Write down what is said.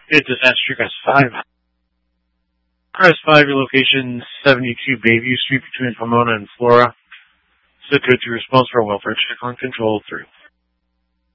It's disaster class 5. Class 5, your location 72 Bayview Street between Pomona and Flora. Code 2 response for a welfare check on control 3.